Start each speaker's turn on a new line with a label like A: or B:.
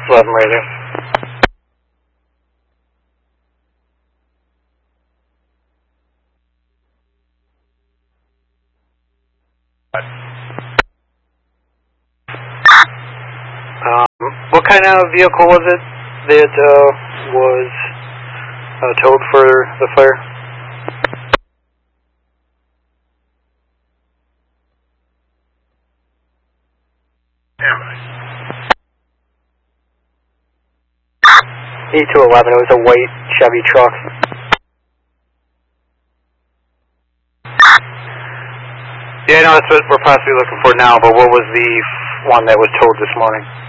A: 11 radio. What kind of vehicle was it that was towed for the flare? E211, it was a white Chevy truck. Yeah, I know that's what we're possibly looking for now, but what was the one that was towed this morning?